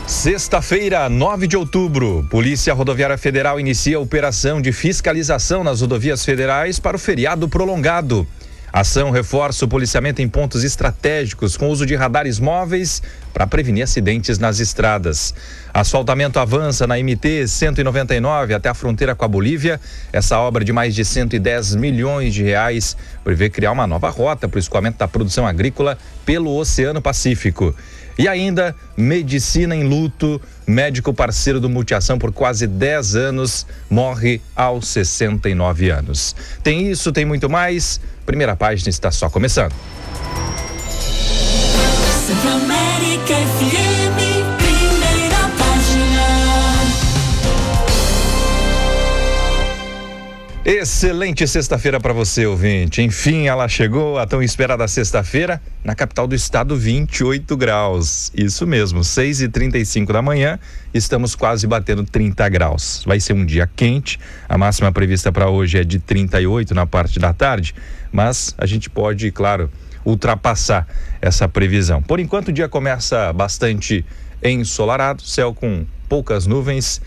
Sexta-feira, 9 de outubro, Polícia Rodoviária Federal inicia a operação de fiscalização nas rodovias federais para o feriado prolongado. A ação reforça o policiamento em pontos estratégicos com uso de radares móveis para prevenir acidentes nas estradas. Asfaltamento avança na MT-199 até a fronteira com a Bolívia. Essa obra de mais de 110 milhões de reais prevê criar uma nova rota para o escoamento da produção agrícola pelo Oceano Pacífico. E ainda, medicina em luto, médico parceiro do Multiação por quase 10 anos, morre aos 69 anos. Tem isso, tem muito mais. Primeira página está só começando. Centro-América FM, primeira página. Excelente sexta-feira para você, ouvinte. Enfim, ela chegou, a tão esperada sexta-feira, na capital do estado, 28 graus. Isso mesmo, 6h35 da manhã, estamos quase batendo 30 graus. Vai ser um dia quente, a máxima prevista para hoje é de 38 na parte da tarde, mas a gente pode, claro, ultrapassar essa previsão. Por enquanto o dia começa bastante ensolarado, céu com poucas nuvens.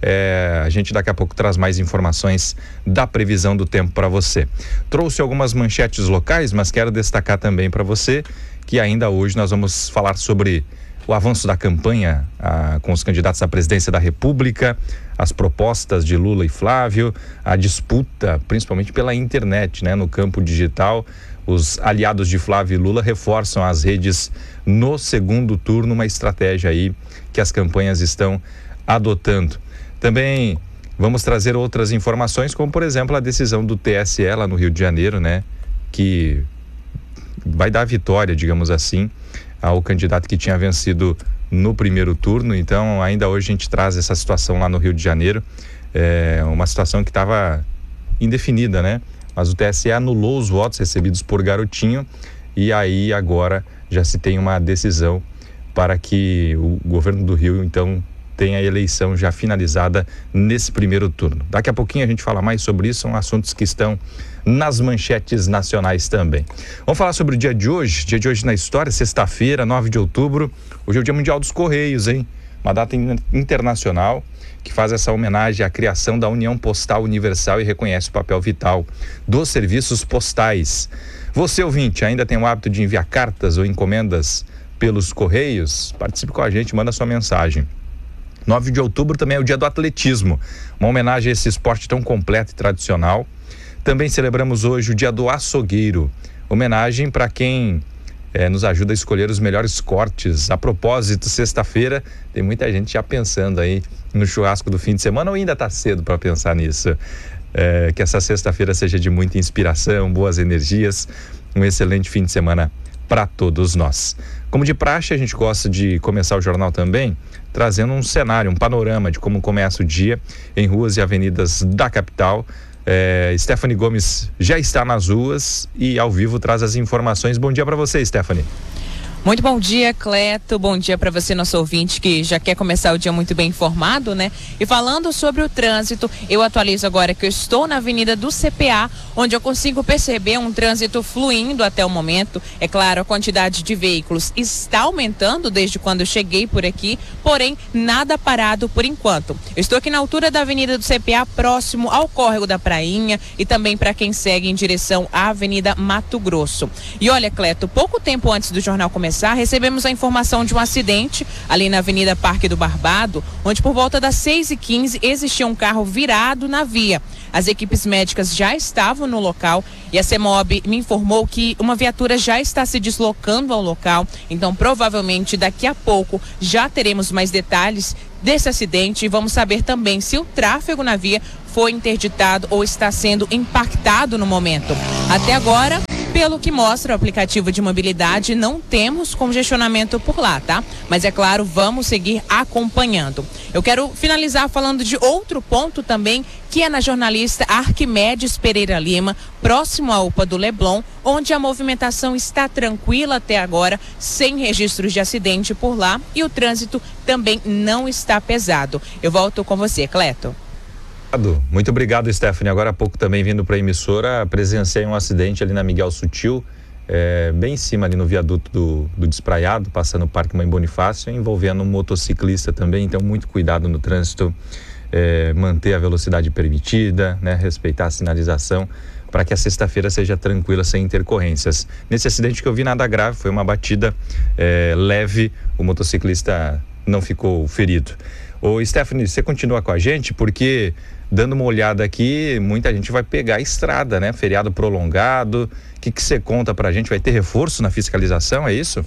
A gente daqui a pouco traz mais informações da previsão do tempo para você. Trouxe algumas manchetes locais, mas quero destacar também para você que ainda hoje nós vamos falar sobre o avanço da campanha com os candidatos à presidência da República, as propostas de Lula e Flávio, a disputa principalmente pela internet, né, no campo digital. Os aliados de Flávio e Lula reforçam as redes no segundo turno, uma estratégia aí que as campanhas estão adotando. Também vamos trazer outras informações, como por exemplo a decisão do TSE lá no Rio de Janeiro, né, que vai dar vitória, digamos assim, ao candidato que tinha vencido no primeiro turno. Então ainda hoje a gente traz essa situação lá no Rio de Janeiro, uma situação que estava indefinida, né, mas o TSE anulou os votos recebidos por Garotinho e aí agora já se tem uma decisão para que o governo do Rio então tem a eleição já finalizada nesse primeiro turno. Daqui a pouquinho a gente fala mais sobre isso, são assuntos que estão nas manchetes nacionais também. Vamos falar sobre o dia de hoje na história, sexta-feira, 9 de outubro, hoje é o Dia Mundial dos Correios, hein? Uma data internacional que faz essa homenagem à criação da União Postal Universal e reconhece o papel vital dos serviços postais. Você, ouvinte, ainda tem o hábito de enviar cartas ou encomendas pelos Correios? Participe com a gente, manda sua mensagem. 9 de outubro também é o dia do atletismo, uma homenagem a esse esporte tão completo e tradicional. Também celebramos hoje o dia do açougueiro, homenagem para quem nos ajuda a escolher os melhores cortes. A propósito, sexta-feira, tem muita gente já pensando aí no churrasco do fim de semana, ou ainda está cedo para pensar nisso? Que essa sexta-feira seja de muita inspiração, boas energias, um excelente fim de semana para todos nós. Como de praxe, a gente gosta de começar o jornal também trazendo um cenário, um panorama de como começa o dia em ruas e avenidas da capital. Stephanie Gomes já está nas ruas e ao vivo traz as informações. Bom dia para você, Stephanie. Muito bom dia, Cleto. Bom dia para você, nosso ouvinte, que já quer começar o dia muito bem informado, né? E falando sobre o trânsito, eu atualizo agora que eu estou na Avenida do CPA, onde eu consigo perceber um trânsito fluindo até o momento. É claro, a quantidade de veículos está aumentando desde quando eu cheguei por aqui, porém, nada parado por enquanto. Eu estou aqui na altura da Avenida do CPA, próximo ao Córrego da Prainha e também para quem segue em direção à Avenida Mato Grosso. E olha, Cleto, pouco tempo antes do jornal começar, recebemos a informação de um acidente ali na Avenida Parque do Barbado, onde por volta das 6h15 existia um carro virado na via. As equipes médicas já estavam no local e a CEMOB me informou que uma viatura já está se deslocando ao local, então provavelmente daqui a pouco já teremos mais detalhes desse acidente e vamos saber também se o tráfego na via foi interditado ou está sendo impactado no momento. Até agora, pelo que mostra o aplicativo de mobilidade, não temos congestionamento por lá, tá? Mas é claro, vamos seguir acompanhando. Eu quero finalizar falando de outro ponto também, que é na jornalista Arquimedes Pereira Lima, próximo à UPA do Leblon, onde a movimentação está tranquila até agora, sem registros de acidente por lá e o trânsito também não está pesado. Eu volto com você, Cleto. Muito obrigado, Stephanie. Agora há pouco também vindo para a emissora, presenciei um acidente ali na Miguel Sutil, bem em cima ali no viaduto do Despraiado, passando o Parque Mãe Bonifácio, envolvendo um motociclista também. Então, muito cuidado no trânsito, manter a velocidade permitida, né, respeitar a sinalização, para que a sexta-feira seja tranquila, sem intercorrências. Nesse acidente que eu vi, nada grave, foi uma batida leve, o motociclista não ficou ferido. Ô Stephanie, você continua com a gente, porque dando uma olhada aqui, muita gente vai pegar a estrada, né? Feriado prolongado. O que você conta pra gente? Vai ter reforço na fiscalização, é isso?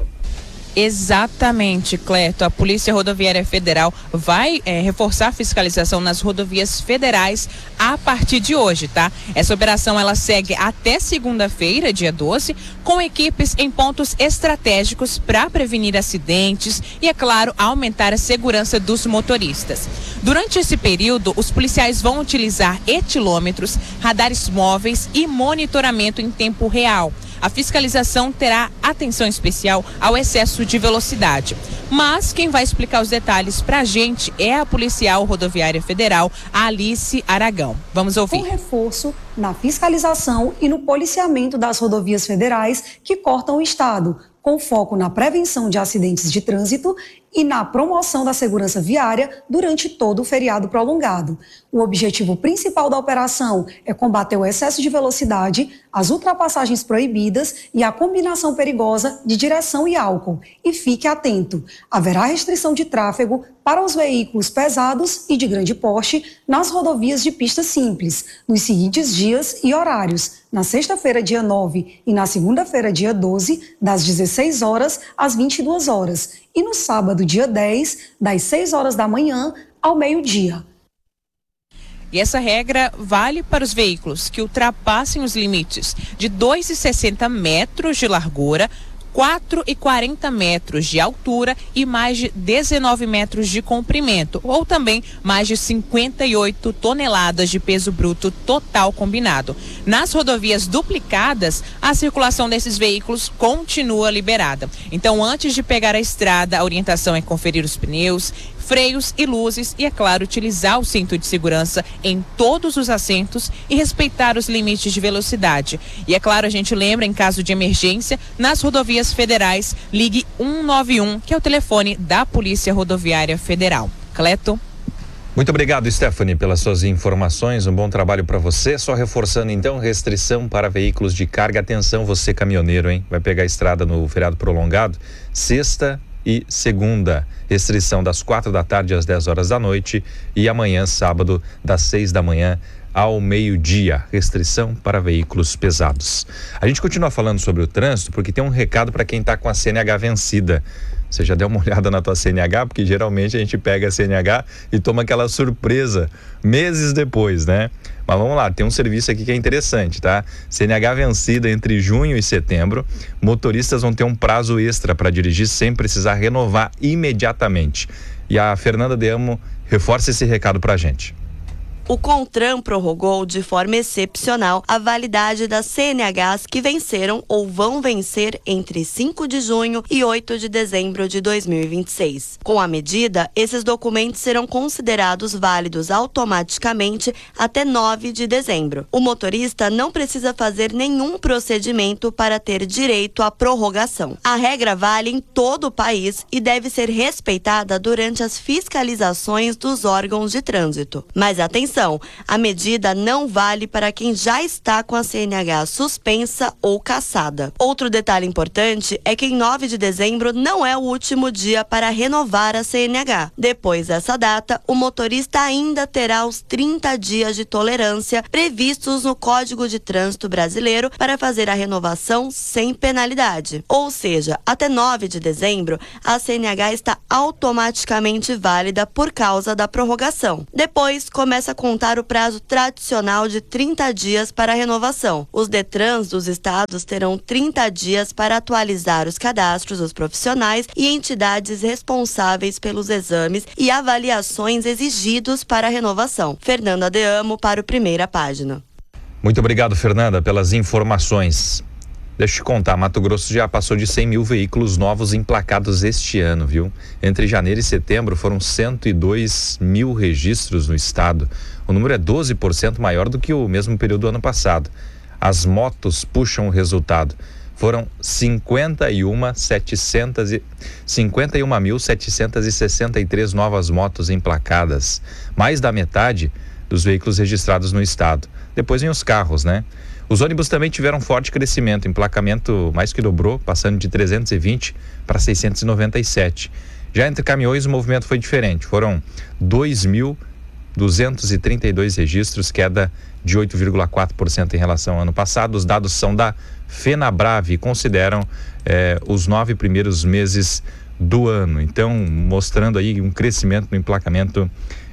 Exatamente, Cleto. A Polícia Rodoviária Federal vai reforçar a fiscalização nas rodovias federais a partir de hoje, tá? Essa operação ela segue até segunda-feira, dia 12, com equipes em pontos estratégicos para prevenir acidentes e, é claro, aumentar a segurança dos motoristas. Durante esse período, os policiais vão utilizar etilômetros, radares móveis e monitoramento em tempo real. A fiscalização terá atenção especial ao excesso de velocidade. Mas quem vai explicar os detalhes pra gente é a policial rodoviária federal, Alice Aragão. Vamos ouvir. Um reforço na fiscalização e no policiamento das rodovias federais que cortam o estado, com foco na prevenção de acidentes de trânsito e na promoção da segurança viária durante todo o feriado prolongado. O objetivo principal da operação é combater o excesso de velocidade, as ultrapassagens proibidas e a combinação perigosa de direção e álcool. E fique atento, haverá restrição de tráfego para os veículos pesados e de grande porte nas rodovias de pista simples, nos seguintes dias e horários: na sexta-feira, dia 9, e na segunda-feira, dia 12, das 16 horas às 22 horas, e no sábado, dia 10, das 6 horas da manhã ao meio-dia. E essa regra vale para os veículos que ultrapassem os limites de 2,60 metros de largura, 4,40 metros de altura e mais de 19 metros de comprimento, ou também mais de 58 toneladas de peso bruto total combinado. Nas rodovias duplicadas, a circulação desses veículos continua liberada. Então, antes de pegar a estrada, a orientação é conferir os pneus, freios e luzes e, é claro, utilizar o cinto de segurança em todos os assentos e respeitar os limites de velocidade. E, é claro, a gente lembra, em caso de emergência, nas rodovias federais, ligue 191, que é o telefone da Polícia Rodoviária Federal. Cleto. Muito obrigado, Stephanie, pelas suas informações. Um bom trabalho para você. Só reforçando, então, restrição para veículos de carga. Atenção, você caminhoneiro, hein? Vai pegar a estrada no feriado prolongado, sexta e segunda. Restrição das 4 da tarde às 10 horas da noite e amanhã, sábado, das 6 da manhã ao meio-dia. Restrição para veículos pesados. A gente continua falando sobre o trânsito porque tem um recado para quem está com a CNH vencida. Você já deu uma olhada na tua CNH? Porque geralmente a gente pega a CNH e toma aquela surpresa meses depois, né? Mas vamos lá, tem um serviço aqui que é interessante, tá? CNH vencida entre junho e setembro, motoristas vão ter um prazo extra para dirigir sem precisar renovar imediatamente. E a Fernanda de Amo reforça esse recado pra gente. O CONTRAN prorrogou de forma excepcional a validade das CNHs que venceram ou vão vencer entre 5 de junho e 8 de dezembro de 2026. Com a medida, esses documentos serão considerados válidos automaticamente até 9 de dezembro. O motorista não precisa fazer nenhum procedimento para ter direito à prorrogação. A regra vale em todo o país e deve ser respeitada durante as fiscalizações dos órgãos de trânsito. Mas atenção! A medida não vale para quem já está com a CNH suspensa ou cassada. Outro detalhe importante é que em 9 de dezembro não é o último dia para renovar a CNH. Depois dessa data, o motorista ainda terá os 30 dias de tolerância previstos no Código de Trânsito Brasileiro para fazer a renovação sem penalidade. Ou seja, até 9 de dezembro, a CNH está automaticamente válida por causa da prorrogação. Depois, começa a contar o prazo tradicional de 30 dias para a renovação. Os Detrans dos estados terão 30 dias para atualizar os cadastros dos profissionais e entidades responsáveis pelos exames e avaliações exigidos para a renovação. Fernanda de Amo para o Primeira Página. Muito obrigado, Fernanda, pelas informações. Deixa eu te contar, Mato Grosso já passou de 100 mil veículos novos emplacados este ano, viu? Entre janeiro e setembro foram 102 mil registros no estado. O número é 12% maior do que o mesmo período do ano passado. As motos puxam o resultado. foram 51.763 novas motos emplacadas, mais da metade dos veículos registrados no estado. Depois vem os carros, né? Os ônibus também tiveram forte crescimento, emplacamento mais que dobrou, passando de 320 para 697. Já entre caminhões o movimento foi diferente, foram 2.232 registros, queda de 8,4% em relação ao ano passado. Os dados são da FenaBrave e consideram os 9 primeiros meses do ano. Então, mostrando aí um crescimento no emplacamento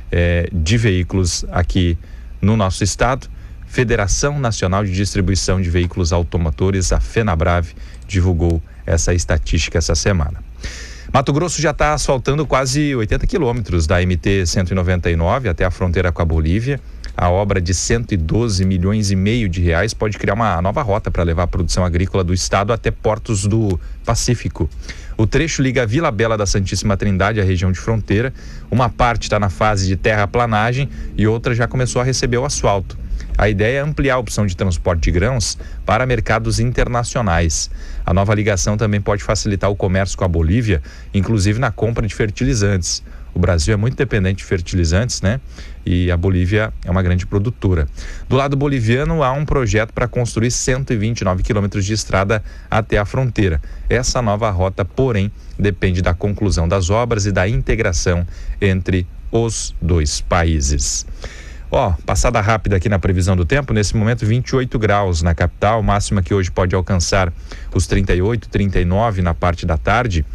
de veículos aqui no nosso estado. Federação Nacional de Distribuição de Veículos Automotores, a FenaBrave, divulgou essa estatística essa semana. Mato Grosso já está asfaltando quase 80 quilômetros da MT-199 até a fronteira com a Bolívia. A obra de 112 milhões e meio de reais pode criar uma nova rota para levar a produção agrícola do estado até portos do Pacífico. O trecho liga Vila Bela da Santíssima Trindade à região de fronteira. Uma parte está na fase de terraplanagem e outra já começou a receber o asfalto. A ideia é ampliar a opção de transporte de grãos para mercados internacionais. A nova ligação também pode facilitar o comércio com a Bolívia, inclusive na compra de fertilizantes. O Brasil é muito dependente de fertilizantes, né? E a Bolívia é uma grande produtora. Do lado boliviano, há um projeto para construir 129 quilômetros de estrada até a fronteira. Essa nova rota, porém, depende da conclusão das obras e da integração entre os dois países. Passada rápida aqui na previsão do tempo, nesse momento 28 graus na capital, máxima que hoje pode alcançar os 38, 39 na parte da tarde.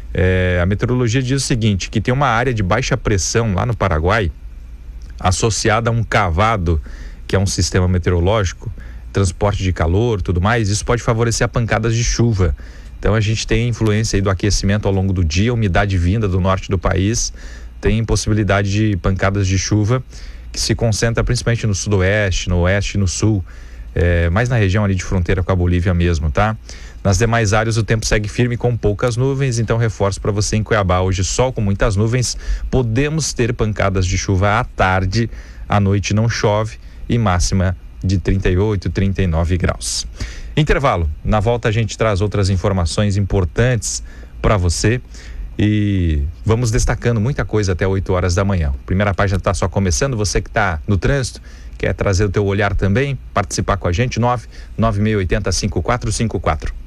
A meteorologia diz o seguinte, que tem uma área de baixa pressão lá no Paraguai, associada a um cavado, que é um sistema meteorológico, transporte de calor, tudo mais. Isso pode favorecer pancadas de chuva. Então a gente tem influência aí do aquecimento ao longo do dia, umidade vinda do norte do país, tem possibilidade de pancadas de chuva, que se concentra principalmente no sudoeste, no oeste e no sul, mais na região ali de fronteira com a Bolívia mesmo, tá? Nas demais áreas o tempo segue firme com poucas nuvens, então reforço para você em Cuiabá, hoje sol com muitas nuvens, podemos ter pancadas de chuva à tarde, à noite não chove e máxima de 38, 39 graus. Intervalo, na volta a gente traz outras informações importantes para você. E vamos destacando muita coisa até 8 horas da manhã. Primeira página está só começando, você que está no trânsito, quer trazer o teu olhar também, participar com a gente, 99680-5454.